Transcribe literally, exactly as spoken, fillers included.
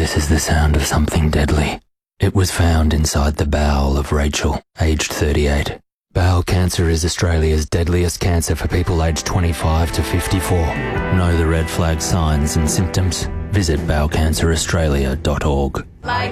This is the sound of something deadly. It was found inside the bowel of Rachel, aged thirty-eight. Bowel cancer is Australia's deadliest cancer for people aged twenty-five to fifty-four. Know the red flag signs and symptoms? Visit bowel cancer australia dot org.